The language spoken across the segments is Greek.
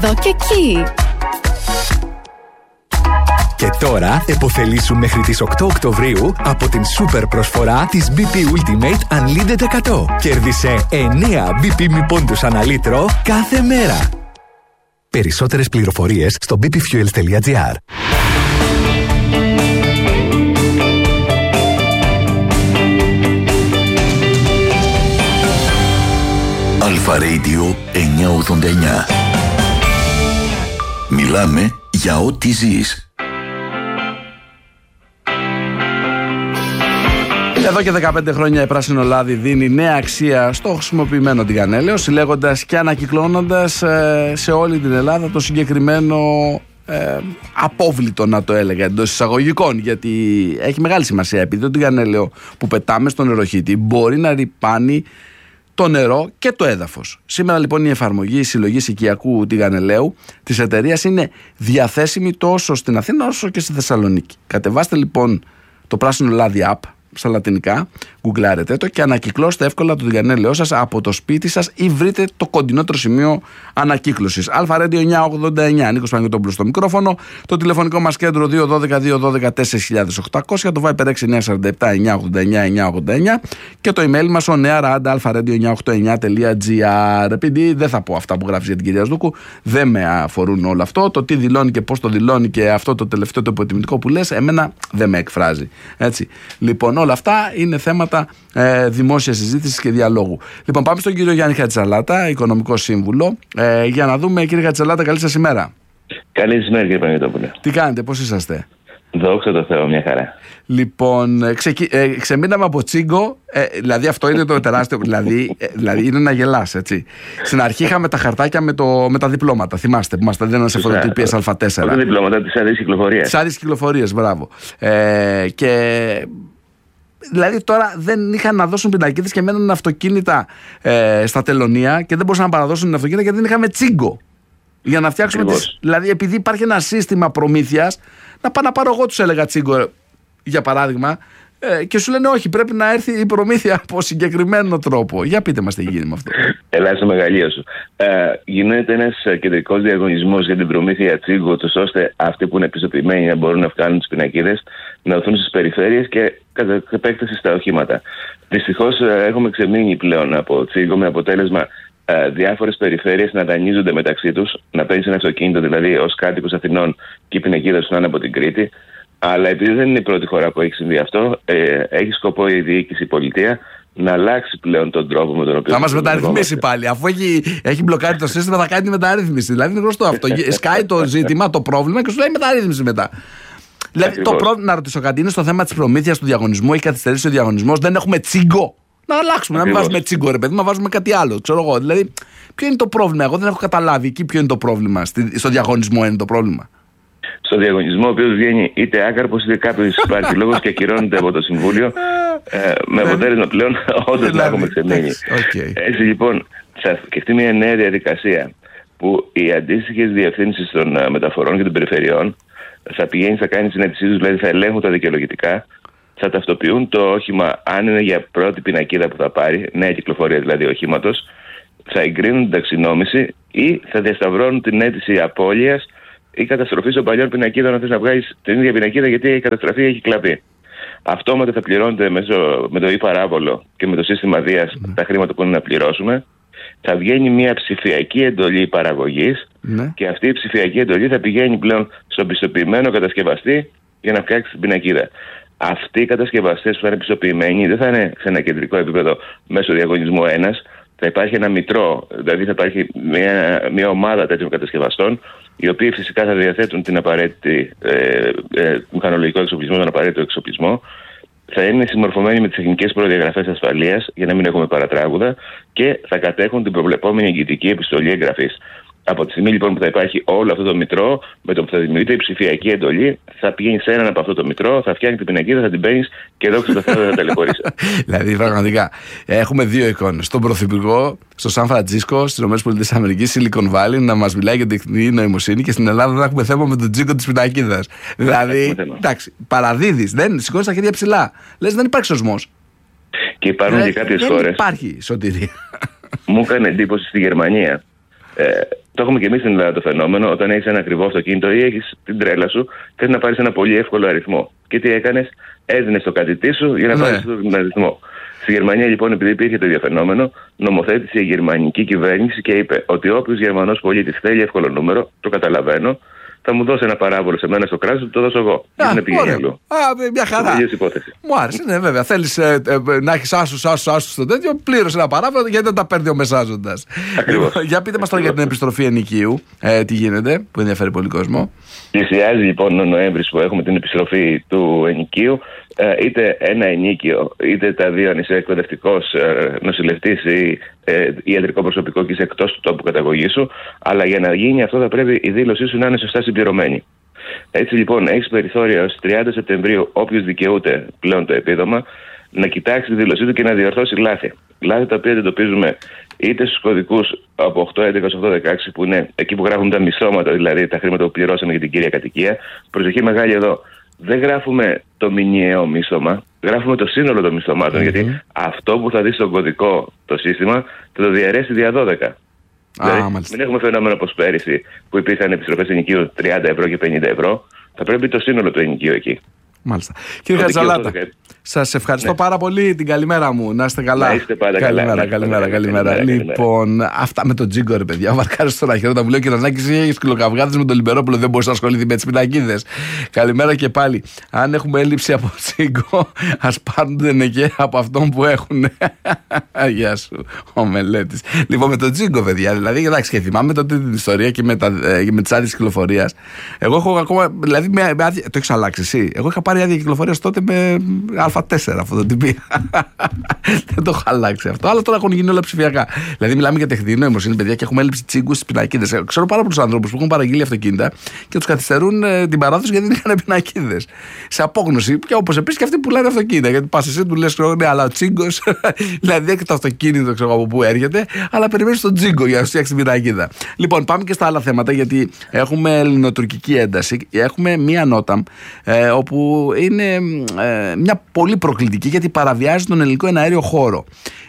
Εδώ και εκεί. Και τώρα επωφελήσου μέχρι τις 8 Οκτωβρίου από την σούπερ προσφορά της BP Ultimate Unlimited 100. Κέρδισε 9 BP μη πόντους ανά λίτρο κάθε μέρα. Περισσότερες πληροφορίες στο bpfuels.gr. Αλφα Radio 989. Μιλάμε για ό,τι ζεις. Εδώ και 15 χρόνια η Πράσινο Λάδι δίνει νέα αξία στο χρησιμοποιημένο τηγανέλαιο, συλλέγοντας και ανακυκλώνοντας σε όλη την Ελλάδα το συγκεκριμένο απόβλητο, να το έλεγα εντός εισαγωγικών, γιατί έχει μεγάλη σημασία, επειδή το τηγανέλαιο που πετάμε στον νεροχύτη μπορεί να ρυπάνει το νερό και το έδαφος. Σήμερα λοιπόν η εφαρμογή συλλογής οικιακού τηγανελαίου της εταιρείας είναι διαθέσιμη τόσο στην Αθήνα όσο και στη Θεσσαλονίκη. Κατεβάστε λοιπόν το Πράσινο Λάδι app στα λατινικά, γκουγκλάρετε το και ανακυκλώστε εύκολα το τηγανέλαιό σας από το σπίτι σας ή βρείτε το κοντινότερο σημείο ανακύκλωσης. Αλφα Radio 989, Νίκος Παναγιωτόπουλος στο μικρόφωνο, το τηλεφωνικό μας κέντρο 212-212-4800, το Viper 6947-989-989 και το email μας oneair@alpha-radio989.gr. Επειδή δεν θα πω αυτά που γράφει για την κυρία Σδούκου, δεν με αφορούν όλο αυτό. Το τι δηλώνει και πώς το δηλώνει και αυτό το τελευταίο το υποτιμητικό που λες, εμένα δεν με εκφράζει. Έτσι. Λοιπόν, όλα αυτά είναι θέματα δημόσιας συζήτησης και διαλόγου. Λοιπόν, πάμε στον κύριο Γιάννη Χατζησαλάτα, οικονομικό σύμβουλο, για να δούμε, κύριε Χατζησαλάτα, καλή σας ημέρα. Καλή ημέρα, κύριε Παναγιωτόπουλε. Τι κάνετε, πώς είσαστε? Δόξα τω Θεώ, μια χαρά. Λοιπόν, ξεμείναμε από τσίγκο, δηλαδή αυτό είναι το τεράστιο, δηλαδή είναι να γελάς, έτσι. Στην αρχή είχαμε τα χαρτάκια με τα διπλώματα, θυμάστε, που μας τα δίνανε σε φωτοτυπίες Α4. Τα διπλώματα της άδειας κυκλοφορίας. Της άδειας κυκλοφορίας, μπράβο. Και δηλαδή τώρα δεν είχαν να δώσουν πινακίδες και μένουν αυτοκίνητα στα τελωνία και δεν μπορούσαν να παραδώσουν την αυτοκίνητα γιατί δεν είχαμε τσίγκο. Για να φτιάξουμε δηλαδή, επειδή υπάρχει ένα σύστημα προμήθειας, να πάω να πάρω εγώ, τους έλεγα τσίγκο, για παράδειγμα, και σου λένε όχι, πρέπει να έρθει η προμήθεια από συγκεκριμένο τρόπο. Για πείτε μας τι γίνει με αυτό. Ελά στο μεγαλείο σου. Γίνεται ένας κεντρικός διαγωνισμός για την προμήθεια τσίγκο, ώστε αυτοί που είναι επιστοποιημένοι να μπορούν να βγάλουν τις πινακίδες, να δοθούν στις περιφέρειες και κατά επέκταση στα οχήματα. Δυστυχώς έχουμε ξεμείνει πλέον από τσίγκο, με αποτέλεσμα διάφορες περιφέρειες να δανείζονται μεταξύ τους, να παίρνεις ένα αυτοκίνητο δηλαδή ως κάτοικος Αθηνών και η πινακίδα σου να είναι από την Κρήτη. Αλλά επειδή δεν είναι η πρώτη φορά που έχει συμβεί αυτό, έχει σκοπό η διοίκηση, η πολιτεία, να αλλάξει πλέον τον τρόπο με τον οποίο. Θα μας μεταρρυθμίσει πάλι. Αφού έχει μπλοκάρει το σύστημα, θα κάνει τη μεταρρύθμιση. Δηλαδή είναι γνωστό αυτό. Σκάει το ζήτημα, το πρόβλημα και σου λέει μεταρρύθμιση μετά. Δηλαδή το πρόβλημα, να ρωτήσω κάτι, είναι στο θέμα της προμήθειας του διαγωνισμού. Έχει καθυστερήσει ο διαγωνισμός, δεν έχουμε τσίγκο. Να αλλάξουμε, να μην βάζουμε τσίγκο, ρε παιδί, να βάζουμε κάτι άλλο. Ξέρω εγώ. Δηλαδή, ποιο είναι το πρόβλημα? Εγώ δεν έχω καταλάβει εκεί ποιο είναι το πρόβλημα. Στο διαγωνισμό είναι το πρόβλημα. Στο διαγωνισμό, ο οποίος βγαίνει είτε άκαρπος είτε κάποιος υπάρχει λόγος και ακυρώνεται από το Συμβούλιο, με αποτέλεσμα πλέον όντως να έχουμε ξεμείνει. Έτσι λοιπόν, θα σκεφτεί μια νέα διαδικασία που οι αντίστοιχες διευθύνσεις των μεταφορών και των περιφερειών θα πηγαίνει, θα κάνει συνέντευξή τους, δηλαδή θα ελέγχουν τα δικαιολογητικά, θα ταυτοποιούν το όχημα αν είναι για πρώτη πινακίδα που θα πάρει, νέα κυκλοφορία δηλαδή οχήματος, θα εγκρίνουν την ταξινόμηση ή θα διασταυρώνουν την αίτηση απώλειας ή καταστροφή των παλιών πινακίδων, αν θες να βγάλεις την ίδια πινακίδα γιατί η καταστραφή έχει κλαπεί. Αυτόματα θα πληρώνεται με το e-παράβολο και με το σύστημα Δίας τα χρήματα που είναι να πληρώσουμε. Θα βγαίνει μια ψηφιακή εντολή παραγωγής και αυτή η ψηφιακή εντολή θα πηγαίνει πλέον στον πιστοποιημένο κατασκευαστή για να φτιάξει την πινακίδα. Αυτοί οι κατασκευαστές που θα είναι πιστοποιημένοι δεν θα είναι σε ένα κεντρικό επίπεδο μέσω διαγωνισμού ένας. Θα υπάρχει ένα μητρό, δηλαδή θα υπάρχει μια ομάδα τέτοιων κατασκευαστών, οι οποίοι φυσικά θα διαθέτουν την απαραίτητη μηχανολογικό εξοπλισμό, τον απαραίτητο εξοπλισμό, θα είναι συμμορφωμένοι με τις τεχνικές προδιαγραφές ασφαλείας για να μην έχουμε παρατράγουδα και θα κατέχουν την προβλεπόμενη εγγυητική επιστολή εγγραφής. Από τη στιγμή λοιπόν που θα υπάρχει όλο αυτό το μητρό, με το που θα δημιουργείται η ψηφιακή εντολή, θα πηγαίνει σε έναν από αυτό το μητρό, θα φτιάχνει την πινακίδα, θα την παίρνει και εδώ στο Θεό δεν θα ταλαιπωρήσει. Δηλαδή, πραγματικά έχουμε δύο εικόνες. Στον Πρωθυπουργό, στο Σαν Φραντζίσκο, στις ΗΠΑ, Silicon Valley, να μας μιλάει για τεχνητή νοημοσύνη και στην Ελλάδα να έχουμε θέμα με τον τζίκο της πινακίδας. Δηλαδή, εντάξει, παραδίδεις, δεν σηκώνεις τα χέρια ψηλά. Λες δεν υπάρχει σωσμός. Και υπάρχουν και κάποιες χώρες. Δεν υπάρχει σωτηρία. Μου έκανε εντύπωση στη Γερμανία. Το έχουμε και εμείς στην Ελλάδα το φαινόμενο. Όταν έχεις ένα ακριβό αυτοκίνητο ή έχεις την τρέλα σου, θες να πάρεις ένα πολύ εύκολο αριθμό. Και τι έκανες, έδινες το κατητή σου για να πάρεις τον αριθμό. Στη Γερμανία, λοιπόν, επειδή υπήρχε το ίδιο φαινόμενο, νομοθέτησε η γερμανική κυβέρνηση και είπε ότι όποιος Γερμανός πολίτης θέλει εύκολο νούμερο, το καταλαβαίνω, θα μου δώσει ένα παράβολο σε μένα στο κράτος, το δώσω εγώ. Δεν πήγαινε αλλού. Μια χαρά. Μου άρεσε, ναι, βέβαια. Θέλεις να έχεις άσους στο τέτοιο, πλήρωσε ένα παράβολο γιατί δεν τα παίρνει ο μεσάζοντας. Για πείτε μας τώρα για την επιστροφή ενοικίου. Τι γίνεται, που ενδιαφέρει πολύ κόσμο. Πλησιάζει λοιπόν ο Νοέμβρης που έχουμε την επιστροφή του ενοικίου. Είτε ένα ενίκιο, είτε τα δύο, αν είσαι εκπαιδευτικός, νοσηλευτής ή ιατρικό προσωπικό και είσαι εκτός του τόπου καταγωγής σου. Αλλά για να γίνει αυτό θα πρέπει η δήλωσή σου να είναι σωστά συμπληρωμένη. Έτσι λοιπόν, έχεις περιθώριο ως 30 Σεπτεμβρίου, όποιος δικαιούται πλέον το επίδομα, να κοιτάξει τη δήλωσή του και να διορθώσει λάθη. Λάθη τα οποία αντιμετωπίζουμε είτε στους κωδικούς από 8.11 έως 8.16 που είναι εκεί που γράφουν τα μισθώματα, δηλαδή τα χρήματα που πληρώσαμε για την κύρια κατοικία. Προσοχή μεγάλη εδώ. Δεν γράφουμε το μηνιαίο μίσθωμα, γράφουμε το σύνολο των μισθωμάτων. Γιατί αυτό που θα δει στον κωδικό το σύστημα θα το διαιρέσει δια 12. Δηλαδή, μην έχουμε φαινόμενο όπως πέρυσι που υπήρχαν επιστροφές ενοικίου 30 ευρώ και 50 ευρώ. Θα πρέπει το σύνολο του ενοικίου εκεί. Μάλιστα. Κύριε Χατζαλάτα, σας ευχαριστώ πάρα πολύ. Την καλημέρα μου. Να είστε καλά. Να είστε πάντα καλημέρα. Λοιπόν, αυτά με τον τζίγκο, ρε παιδιά. Ο Βαρκάρης στον Αχαιρό τα μου λέει ο Κυρανάκης είχε σκυλοκαυγάδες με τον Λιμπερόπουλο. Δεν μπορείς να ασχοληθεί με τις πινακίδες. Καλημέρα και πάλι. Αν έχουμε έλλειψη από τζίγκο, ας πάρουν και από αυτόν που έχουν. Γεια σου, ο Μελέτης. Λοιπόν, με τον τζίγκο, παιδιά. Δηλαδή, εντάξει, και θυμάμαι τότε την ιστορία και με τις άδειες κυκλοφορίας. Εγώ έχω ακόμα. Δηλαδή, το έχεις αλλάξει εσύ. Εγώ είχα πάρει άδεια κυκλοφορίας τότε με Α4 αυτό το τυπί. Δεν το έχω αλλάξει αυτό. Αλλά τώρα έχουν γίνει όλα ψηφιακά. Δηλαδή, μιλάμε για τεχνητή νοημοσύνη, παιδιά, και έχουμε έλλειψη τσίγκου στις πινακίδες. Ξέρω πάρα πολλούς ανθρώπους που έχουν παραγγείλει αυτοκίνητα και τους καθυστερούν την παράδοση γιατί δεν είχαν πινακίδες. Σε απόγνωση, και όπως επίσης και αυτοί που λένε αυτοκίνητα. Γιατί πας εσύ του λες, ναι, αλλά ο τσίγκος, δηλαδή έχει το αυτοκίνητο, ξέρω από πού έρχεται, αλλά περιμένει τον τσίγκο για να φτιάξει την πινακίδα. Λοιπόν, πάμε και στα άλλα θέματα, γιατί έχουμε ελληνοτουρκική ένταση. Έχουμε μία νότα όπου είναι μια πολύ προκλητική, γιατί παραβιάζει τον ελληνικό εναέριο χώρο.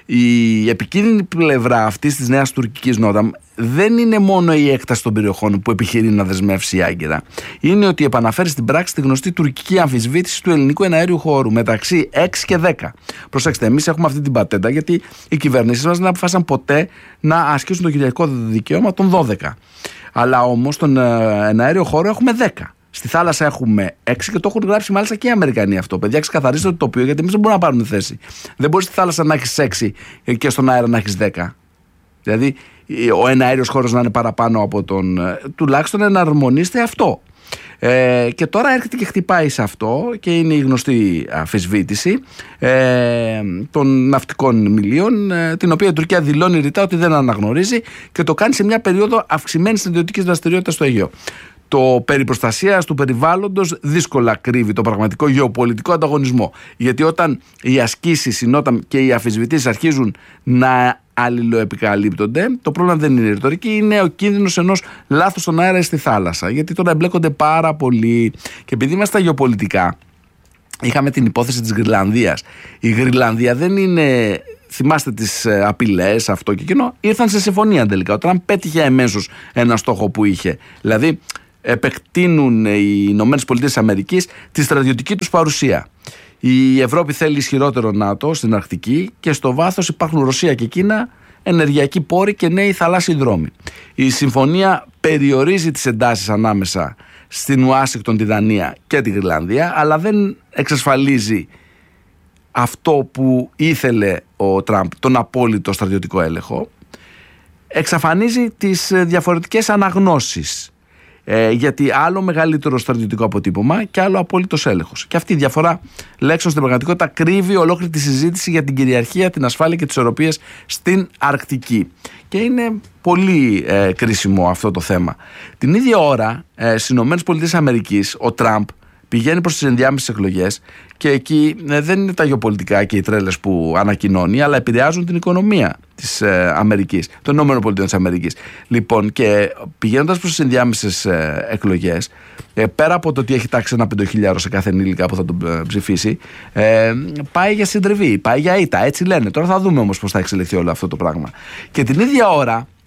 Η επικίνδυνη πλευρά αυτής της νέας τουρκικής νότα δεν είναι μόνο η έκταση των περιοχών που επιχειρεί να δεσμεύσει η Άγκυρα. Είναι ότι επαναφέρει στην πράξη τη γνωστή τουρκική αμφισβήτηση του ελληνικού εναέριου χώρου μεταξύ 6 και 10. Προσέξτε, εμείς έχουμε αυτή την πατέντα, γιατί οι κυβερνήσεις μας δεν αποφάσισαν ποτέ να ασκήσουν το κυριαρχικό δικαίωμα των 12. Αλλά όμως στον εναέριο χώρο έχουμε 10. Στη θάλασσα έχουμε 6 και το έχουν γράψει μάλιστα και οι Αμερικανοί αυτό. Παιδιά, ξεκαθαρίστε το τοπίο, γιατί εμείς δεν μπορούμε να πάρουμε θέση. Δεν μπορεί στη θάλασσα να έχεις 6 και στον αέρα να έχεις 10. Δηλαδή, ο εναέριος χώρος να είναι παραπάνω από τον. Τουλάχιστον εναρμονίστε αυτό. Και τώρα έρχεται και χτυπάει σε αυτό, και είναι η γνωστή αμφισβήτηση των ναυτικών μιλίων, την οποία η Τουρκία δηλώνει ρητά ότι δεν αναγνωρίζει και το κάνει σε μια περίοδο αυξημένης ιδιωτικής δραστηριότητας στο Αιγαίο. Το περί προστασίας του περιβάλλοντος δύσκολα κρύβει το πραγματικό γεωπολιτικό ανταγωνισμό. Γιατί όταν οι ασκήσεις, η νότα και οι αμφισβητήσεις αρχίζουν να αλληλοεπικαλύπτονται, το πρόβλημα δεν είναι η ρητορική, είναι ο κίνδυνος ενός λάθους στον αέρα ή στη θάλασσα. Γιατί τώρα εμπλέκονται πάρα πολύ. Και επειδή είμαστε γεωπολιτικά, είχαμε την υπόθεση της Γρυλανδίας. Η Γρυλανδία δεν είναι. Θυμάστε τις απειλές, αυτό και εκείνο. Ήρθαν σε συμφωνία τελικά. Ο Τραμπ πέτυχε εμέσως ένα στόχο που είχε. Δηλαδή, επεκτείνουν οι ΗΠΑ τη στρατιωτική τους παρουσία. Η Ευρώπη θέλει ισχυρότερο ΝΑΤΟ στην Αρκτική και στο βάθος υπάρχουν Ρωσία και Κίνα, ενεργειακοί πόροι και νέοι θαλάσσιοι δρόμοι. Η συμφωνία περιορίζει τις εντάσεις ανάμεσα στην Ουάσιγκτον, τη Δανία και τη Γρυλανδία, αλλά δεν εξασφαλίζει αυτό που ήθελε ο Τραμπ, τον απόλυτο στρατιωτικό έλεγχο. Εξαφανίζει τις διαφορετικές αναγνώσεις. Γιατί άλλο μεγαλύτερο στρατιωτικό αποτύπωμα και άλλο απόλυτος έλεγχος. Και αυτή η διαφορά λέξεων στην πραγματικότητα κρύβει ολόκληρη τη συζήτηση για την κυριαρχία, την ασφάλεια και τις ισορροπίες στην Αρκτική. Και είναι πολύ κρίσιμο αυτό το θέμα. Την ίδια ώρα στις ΗΠΑ ο Τραμπ πηγαίνει προς τις ενδιάμεσες εκλογές και εκεί δεν είναι τα γεωπολιτικά και οι τρέλες που ανακοινώνει, αλλά επηρεάζουν την οικονομία της Αμερικής, των ΗΠΑ. Λοιπόν, και πηγαίνοντας προς τις ενδιάμεσες εκλογές, πέρα από το ότι έχει τάξει ένα 5.000 σε κάθε ενήλικα που θα τον ψηφίσει, πάει για συντριβή, πάει για ήττα, έτσι λένε. Τώρα θα δούμε όμως πώς θα εξελιχθεί όλο αυτό το πράγμα. Και την ίδια ώρα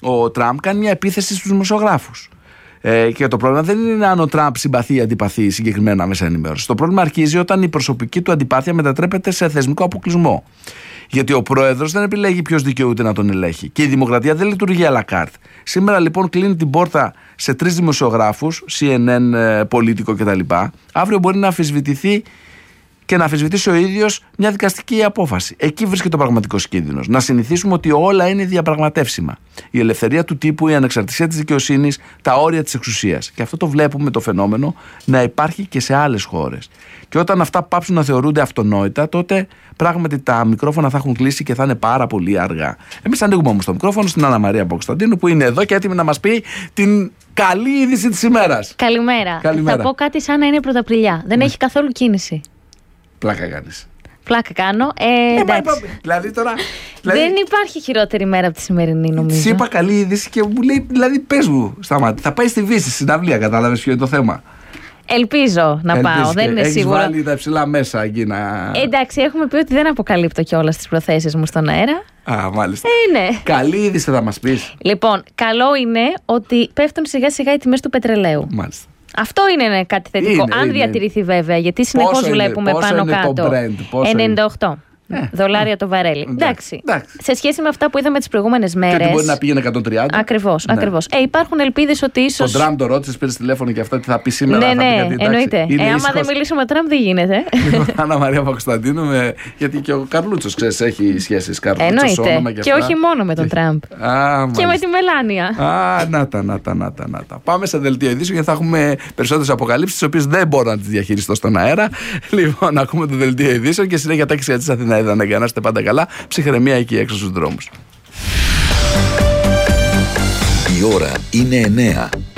ο Τραμπ κάνει μια επίθεση στους δημοσιογράφους. Και το πρόβλημα δεν είναι αν ο Τραμπ συμπαθεί ή αντιπαθεί συγκεκριμένα μέσα ενημέρωση. Το πρόβλημα αρχίζει όταν η προσωπική του αντιπάθεια μετατρέπεται σε θεσμικό αποκλεισμό. Γιατί ο πρόεδρος δεν επιλέγει ποιος δικαιούται να τον ελέγχει. Και η δημοκρατία δεν λειτουργεί à la carte. Σήμερα λοιπόν κλείνει την πόρτα σε 3 δημοσιογράφους, CNN, Πολίτικο κτλ. Αύριο μπορεί να αμφισβητηθεί και να αμφισβητήσει ο ίδιος μια δικαστική απόφαση. Εκεί βρίσκεται ο πραγματικός κίνδυνος. Να συνηθίσουμε ότι όλα είναι διαπραγματεύσιμα. Η ελευθερία του τύπου, η ανεξαρτησία της δικαιοσύνης, τα όρια της εξουσίας. Και αυτό το βλέπουμε το φαινόμενο να υπάρχει και σε άλλες χώρες. Και όταν αυτά πάψουν να θεωρούνται αυτονόητα, τότε πράγματι τα μικρόφωνα θα έχουν κλείσει και θα είναι πάρα πολύ αργά. Εμείς ανοίγουμε όμως το μικρόφωνο στην Άννα Μαρία Παπακοσταντίνου, που είναι εδώ και έτοιμη να μας πει την καλή είδηση της ημέρας. Καλημέρα. Θα πω κάτι σαν να είναι Πρωταπριλιά. Δεν έχει καθόλου κίνηση. Πλάκα κάνεις. Πλάκα κάνω. Δηλαδή τώρα. Δεν υπάρχει χειρότερη μέρα από τη σημερινή, νομίζω. Της είπα καλή είδηση και μου λέει, δηλαδή πες μου, σταμάτη. Θα πάει στη Βύση, συναυλία, κατάλαβες ποιο είναι το θέμα. Ελπίζω να πάω, δεν είναι σίγουρο. Έχεις βάλει τα ψηλά μέσα εκεί να. Εντάξει, έχουμε πει ότι δεν αποκαλύπτω κιόλας τις προθέσεις μου στον αέρα. Α, μάλιστα. Ναι. Καλή είδηση θα μας πεις. Λοιπόν, καλό είναι ότι πέφτουν σιγά σιγά οι τιμές του πετρελαίου. Μάλιστα. Αυτό είναι κάτι θετικό. Αν διατηρηθεί βέβαια, γιατί συνεχώς βλέπουμε πάνω κάτω. 98 δολάρια το βαρέλι. Εντάξει. Σε σχέση με αυτά που είδαμε τις προηγούμενες μέρες. Και ότι μπορεί να πήγαινε 130. Ακριβώς. Υπάρχουν ελπίδες ότι ίσως. Τον Τραμπ το ρώτησες, πήρες τηλέφωνο και αυτά τι θα πει σήμερα. Ναι, εννοείται. Άμα δεν μιλήσουμε με τον Τραμπ, δεν γίνεται. Άννα Μαρία Παπακοσταντίνου, γιατί και ο Καρλούτσος, ξέρεις, έχει σχέσεις. Εννοείται. Και όχι μόνο με τον Τραμπ. Και με τη Μελάνια. Να τα. Πάμε σε δελτίο ειδήσεων γιατί θα έχουμε περισσότερες αποκαλύψεις, τις οποίες δεν μπορώ να τις διαχειριστώ στον αέρα. Λοιπόν, ακούμε το δελτίο ειδήσεων και συνέχεια τα 6 της Αθηνά. Για να είστε πάντα καλά, ψυχραιμία εκεί έξω στους δρόμους. Η ώρα είναι 9.